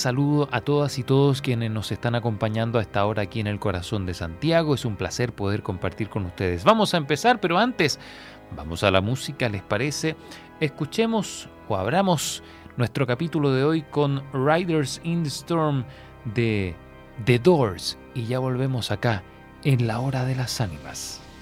saludo a todas y todos quienes nos están acompañando a esta hora aquí en el corazón de Santiago. Es un placer poder compartir con ustedes. Vamos a empezar, pero antes vamos a la música, ¿les parece? Escuchemos o abramos nuestro capítulo de hoy con Riders in the Storm de The Doors y ya volvemos acá en la hora de las ánimas.